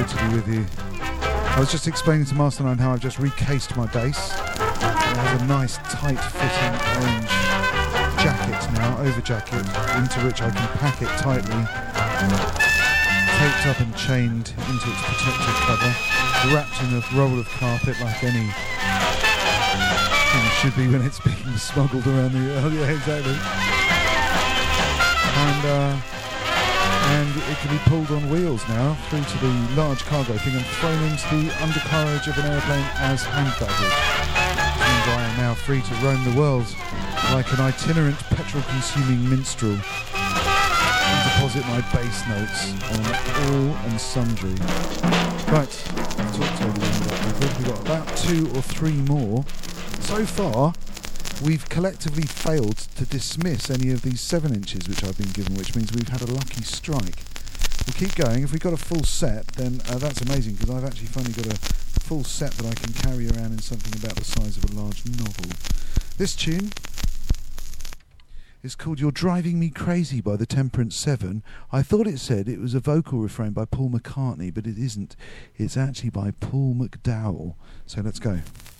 totally with you. I was just explaining to Mastermind how I've just recased my bass. It has a nice tight fitting orange jacket now, over jacket, into which I can pack it tightly, taped up and chained into its protective cover, wrapped in a roll of carpet like any thing should be when it's being smuggled around the... Oh yeah, exactly. And it can be pulled on wheels now through to the large cargo thing and thrown into the undercarriage of an aeroplane as hand baggage. Which means I am now free to roam the world like an itinerant petrol-consuming minstrel and deposit my bass notes on all and sundry. Right, I'll talk to everyone about that. We've got about 2 or 3 more. So far, we've collectively failed to dismiss any of these 7 inches which I've been given, which means we've had a lucky strike. We'll keep going. If we've got a full set, then that's amazing, because I've actually finally got a full set that I can carry around in something about the size of a large novel. This tune is called You're Driving Me Crazy by the Temperance 7. I thought it said it was a vocal refrain by Paul McCartney, but it isn't. It's actually by Paul McDowell. So let's go.